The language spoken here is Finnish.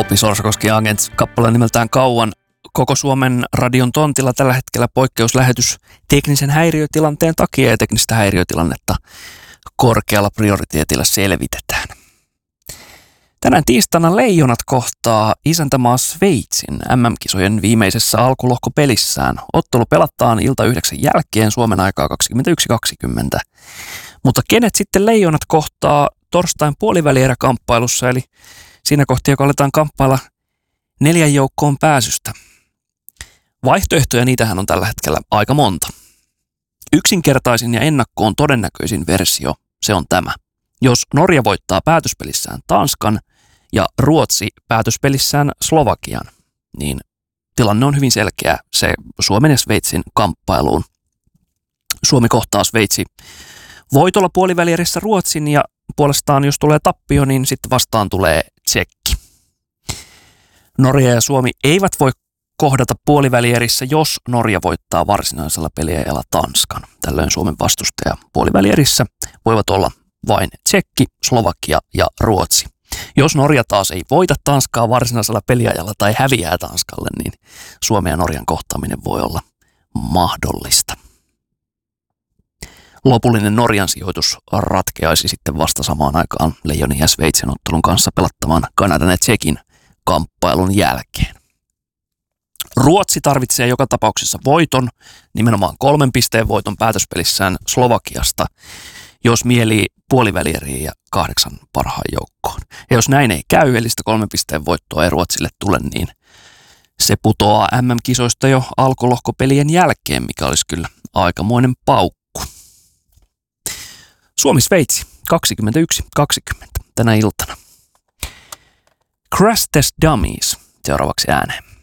Topi Sorsakoski Agents -kappale nimeltään Kauan. Koko Suomen radion tontilla tällä hetkellä poikkeuslähetys teknisen häiriötilanteen takia ja teknistä häiriötilannetta korkealla prioriteetilla selvitetään. Tänään tiistaina Leijonat kohtaa isäntämaa Sveitsin MM-kisojen viimeisessä alkulohkopelissään. Ottelu pelataan ilta 9 jälkeen Suomen aikaa 21.20. Mutta kenet sitten Leijonat kohtaa torstain puolivälieräkamppailussa, eli siinä kohti, joka aletaan kamppailla 4 joukkoon pääsystä. Vaihtoehtoja niitähän on tällä hetkellä aika monta. Yksinkertaisin ja ennakkoon todennäköisin versio, se on tämä. Jos Norja voittaa päätöspelissään Tanskan ja Ruotsi päätöspelissään Slovakian, niin tilanne on hyvin selkeä se Suomen ja Sveitsin kamppailuun. Suomi kohtaa Sveitsi voitolla puolivälierissä Ruotsin ja puolestaan jos tulee tappio, niin sitten vastaan tulee Tsekki. Norja ja Suomi eivät voi kohdata puolivälierissä, jos Norja voittaa varsinaisella peliajalla Tanskan. Tällöin Suomen vastustaja puolivälierissä voivat olla vain Tsekki, Slovakia ja Ruotsi. Jos Norja taas ei voita Tanskaa varsinaisella peliajalla tai häviää Tanskalle, niin Suomen ja Norjan kohtaaminen voi olla mahdollista. Lopullinen Norjan sijoitus ratkeaisi sitten vasta samaan aikaan Leijonin ja Sveitsin ottelun kanssa pelattavan Kanadan ja Tsekin kamppailun jälkeen. Ruotsi tarvitsee joka tapauksessa voiton, nimenomaan 3 pisteen voiton päätöspelissään Slovakiasta, jos mielii puolivälieriin ja 8 parhaan joukkoon. Ja jos näin ei käy, eli sitä 3 pisteen voittoa ei Ruotsille tule, niin se putoaa MM-kisoista jo alkulohkopelien jälkeen, mikä olisi kyllä aikamoinen paukku. Suomi-Sveitsi 21.20 tänä iltana. Crash Test Dummies seuraavaksi ääneen.